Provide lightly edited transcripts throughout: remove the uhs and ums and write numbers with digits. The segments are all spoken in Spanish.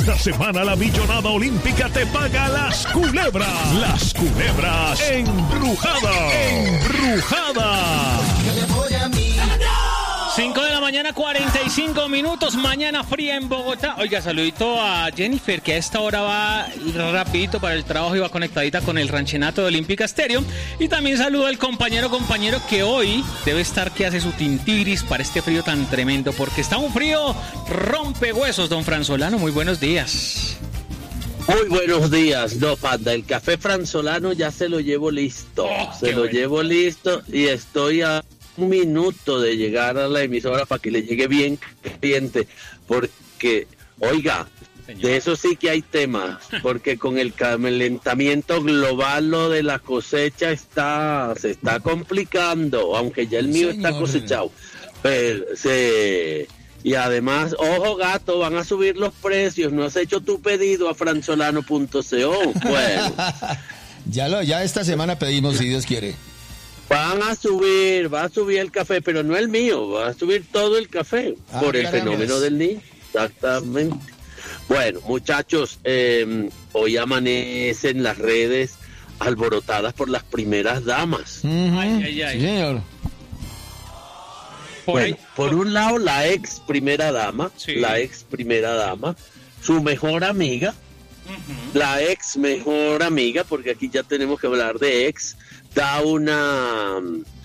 Esta semana la Millonada Olímpica te paga las culebras. Las culebras embrujadas. ¡Embrujadas! 5 de la mañana, 45 minutos, mañana fría en Bogotá. Oiga, saludito a Jennifer, que a esta hora va rapidito para el trabajo y va conectadita con el ranchenato de Olímpica Estéreo. Y también saludo al compañero que hoy debe estar que hace su tintiris para este frío tan tremendo, porque está un frío rompehuesos, don Franzolano. Muy buenos días. Muy buenos días, no, Panda, el café franzolano ya se lo llevo listo, llevo listo y estoy a un minuto de llegar a la emisora para que le llegue bien caliente, porque, oiga, señor, de eso sí que hay temas, porque con el calentamiento global lo de la cosecha se está complicando, aunque ya el mío está cosechado, pero y además, ojo gato, van a subir los precios. ¿No has hecho tu pedido a franzolano.co? Bueno. Ya esta semana pedimos, si Dios quiere. Va a subir el café, pero no el mío, va a subir todo el café por el fenómeno del niño. Exactamente. Bueno, muchachos, hoy amanecen las redes alborotadas por las primeras damas. Ay. Sí, señor. Bueno, por un lado la ex primera dama, su mejor amiga, la ex mejor amiga, porque aquí ya tenemos que hablar de ex, da una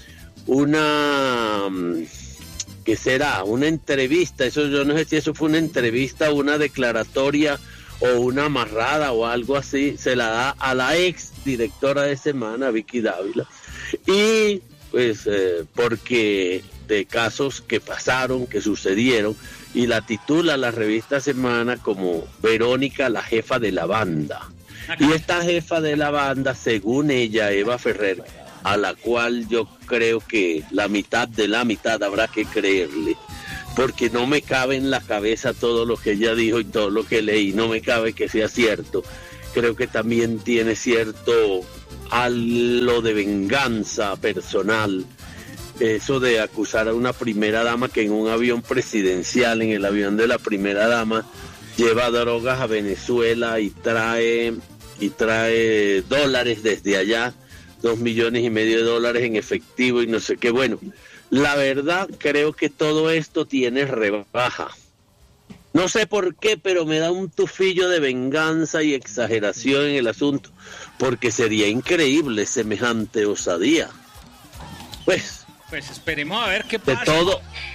¿qué será? Una entrevista, eso yo no sé si eso fue una entrevista, una declaratoria o una amarrada o algo así, se la da a la ex directora de Semana, Vicky Dávila, y pues porque de casos que pasaron, que sucedieron, y la titula la revista Semana como Verónica, la jefa de la banda. Y esta jefa de la banda, según ella, Eva Ferrer, a la cual yo creo que la mitad de la mitad habrá que creerle, porque no me cabe en la cabeza todo lo que ella dijo y todo lo que leí, no me cabe que sea cierto. Creo que también tiene cierto halo de venganza personal, eso de acusar a una primera dama que en un avión presidencial, en el avión de la primera dama, lleva drogas a Venezuela y trae dólares desde allá, $2.5 millones en efectivo y no sé qué. Bueno, la verdad creo que todo esto tiene rebaja. No sé por qué, pero me da un tufillo de venganza y exageración en el asunto, porque sería increíble semejante osadía. Pues esperemos a ver qué pasa. De todo.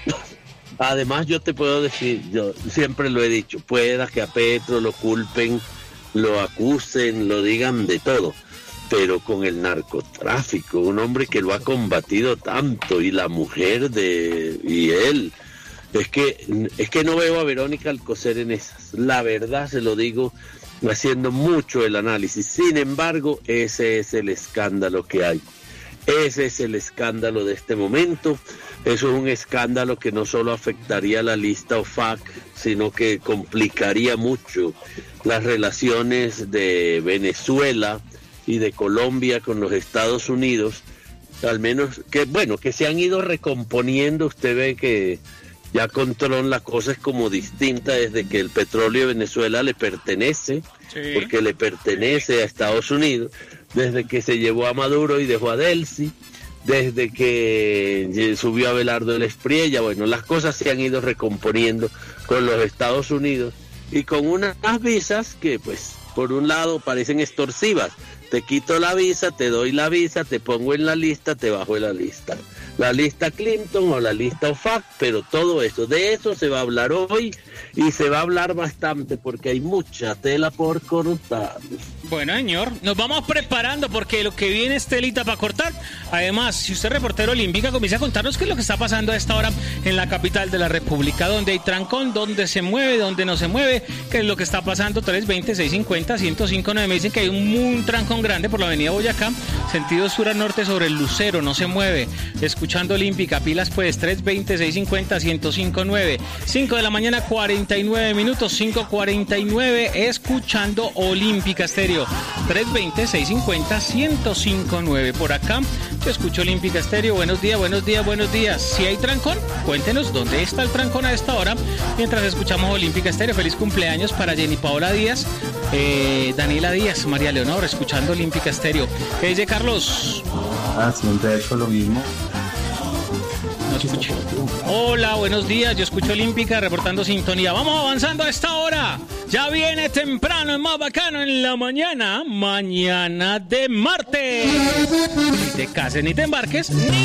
Además, yo te puedo decir, yo siempre lo he dicho, pueda que a Petro lo culpen, lo acusen, lo digan de todo, pero con el narcotráfico, un hombre que lo ha combatido tanto, y la mujer y él, es que no veo a Verónica Alcocer en esas, la verdad se lo digo, haciendo mucho el análisis. Sin embargo, ese es el escándalo que hay. Ese es el escándalo de este momento. Eso es un escándalo que no solo afectaría a la lista OFAC, sino que complicaría mucho las relaciones de Venezuela y de Colombia con los Estados Unidos, al menos que se han ido recomponiendo. Usted ve que ya con Trump la cosa es como distinta desde que el petróleo de Venezuela le pertenece, porque le pertenece a Estados Unidos, desde que se llevó a Maduro y dejó a Delcy, desde que subió a Abelardo el Espriella. Bueno, las cosas se han ido recomponiendo con los Estados Unidos y con unas visas que, pues, por un lado parecen extorsivas. Te quito la visa, te doy la visa, te pongo en la lista, te bajo de la lista. La lista Clinton o la lista OFAC, pero todo eso, de eso se va a hablar hoy y se va a hablar bastante porque hay mucha tela por cortar. Bueno, señor, nos vamos preparando porque lo que viene es telita para cortar. Además, si usted es reportero olímpica, comienza a contarnos qué es lo que está pasando a esta hora en la capital de la República, donde hay trancón, donde se mueve, donde no se mueve, qué es lo que está pasando. 320-650-1059. Me dicen que hay un trancón grande por la avenida Boyacá, sentido sur a norte sobre el Lucero, no se mueve. escuchando Olímpica. Pilas pues, 320-650-1059. 5 de la mañana, 49 minutos, 5:49, escuchando Olímpica Estéreo. 320-650-1059. Por acá, te escucho Olímpica Estéreo. Buenos días, buenos días, buenos días. Si hay trancón, cuéntenos dónde está el trancón a esta hora, mientras escuchamos Olímpica Estéreo. Feliz cumpleaños para Jenny Paola Díaz, Daniela Díaz, María Leonor, escuchando Olímpica Estéreo. ¿Qué dice Carlos? Siempre he hecho lo mismo. No escuché. Hola, buenos días, yo escucho Olímpica reportando sintonía. Vamos avanzando a esta hora. Ya viene temprano, es más bacano en la mañana de martes. Ni te cases, ni te embarques, ni